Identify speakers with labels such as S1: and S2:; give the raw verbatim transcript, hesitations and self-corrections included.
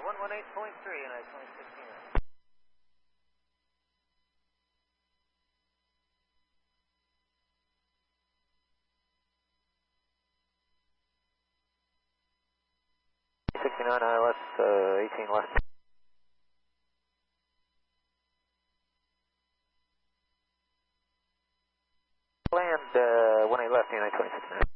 S1: one one eight point three, United twenty sixteen. sixty-nine I L S, uh, eighteen left. Land, uh, one eight left, United twenty sixteen.